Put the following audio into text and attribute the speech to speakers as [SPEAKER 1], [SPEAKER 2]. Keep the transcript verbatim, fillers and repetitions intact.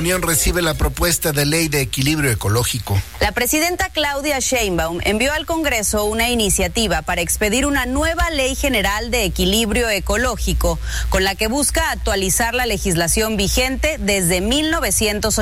[SPEAKER 1] Unión recibe la propuesta de ley de equilibrio ecológico.
[SPEAKER 2] La presidenta Claudia Sheinbaum envió al Congreso una iniciativa para expedir una nueva ley general de equilibrio ecológico, con la que busca actualizar la legislación vigente desde mil novecientos ochenta.